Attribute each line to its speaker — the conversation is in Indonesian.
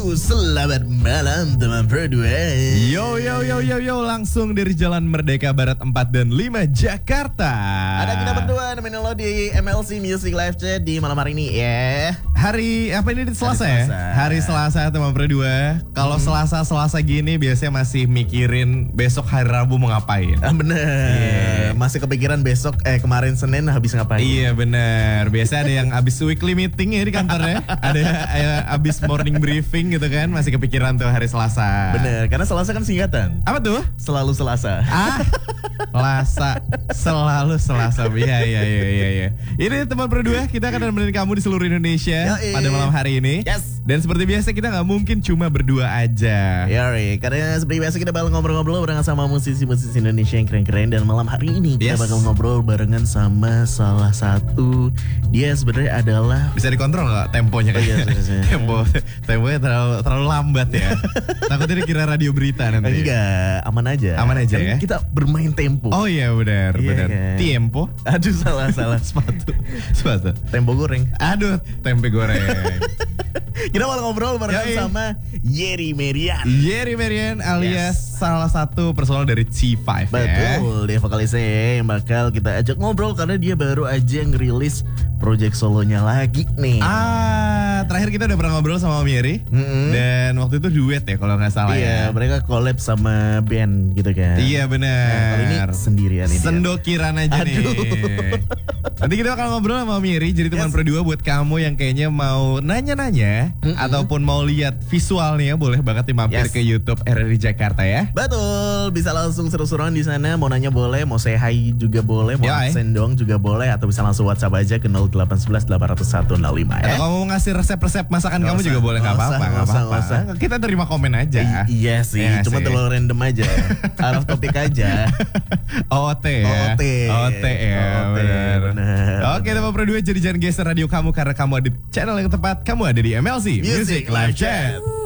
Speaker 1: Selamat malam teman berdua.
Speaker 2: Yo, langsung dari Jalan Merdeka Barat 4 dan 5 Jakarta.
Speaker 1: Ada kita berdua nemenin lo di MLC Music Live Chat di malam hari ini ya.
Speaker 2: Hari apa ini? Selasa ya? Hari Selasa teman berdua. Kalau Selasa gini biasanya masih mikirin besok hari Rabu mau ngapain.
Speaker 1: Bener. Masih kepikiran besok kemarin Senin habis ngapain.
Speaker 2: Iya bener. Biasanya ada yang habis weekly meeting ya di kantornya. Ada habis morning briefing gitu kan. Masih kepikiran tuh hari Selasa.
Speaker 1: Bener, karena Selasa kan singkatan.
Speaker 2: Apa tuh?
Speaker 1: Selalu Selasa.
Speaker 2: Selasa, selalu Selasa. Iya. Ini teman berdua, kita akan nemenin kamu di seluruh Indonesia pada malam hari ini.
Speaker 1: Yes.
Speaker 2: Dan seperti biasa kita nggak mungkin cuma berdua aja.
Speaker 1: Yori, karena seperti biasa kita bakal ngobrol-ngobrol barengan sama musisi-musisi Indonesia yang keren-keren. Dan malam hari ini kita bakal ngobrol barengan sama salah satu. Dia sebenarnya adalah,
Speaker 2: bisa dikontrol nggak temponya kayak temponya terlalu lambat ya. Takutnya dikira radio berita nanti.
Speaker 1: Enggak, aman aja
Speaker 2: kan ya.
Speaker 1: Kita bermain tempo.
Speaker 2: Oh iya benar.
Speaker 1: Kan?
Speaker 2: Tempo.
Speaker 1: Aduh salah sepatu. Tempo goreng.
Speaker 2: Aduh tempe goreng.
Speaker 1: Kita bakal ngobrol barengan sama Yeri Merian
Speaker 2: alias salah satu personal dari C5.
Speaker 1: Betul, dia vokalisnya yang bakal kita ajak ngobrol karena dia baru aja ngerilis project solonya lagi nih.
Speaker 2: Terakhir kita udah pernah ngobrol sama Om Yeri. Dan waktu itu duet ya kalau nggak salah ya.
Speaker 1: Iya, mereka collab sama band gitu kan.
Speaker 2: Iya benar.
Speaker 1: Nah, kali ini sendirian ini.
Speaker 2: Sendokiran aja nih. Nanti kita bakal ngobrol sama Om Yeri. Jadi teman berdua buat kamu yang kayaknya mau nanya-nanya ataupun mau lihat visualnya, boleh banget mampir ke YouTube RRI Jakarta ya.
Speaker 1: Betul, bisa langsung seru-seruan di sana. Mau nanya boleh, mau say hi juga boleh, mau absen doang juga boleh, atau bisa langsung WhatsApp aja ke 0811 801 05 ya.
Speaker 2: Atau kamu mau ngasih resep-resep masakan kamu juga boleh, nggak apa-apa. Kita terima komen aja.
Speaker 1: Iya sih, cuma terlalu random aja. Out of topic aja.
Speaker 2: OOT ya. Benar. Oke teman berdua, jadi jangan geser radio kamu karena kamu ada di channel yang tepat. Kamu ada di MLC Music Live Chat.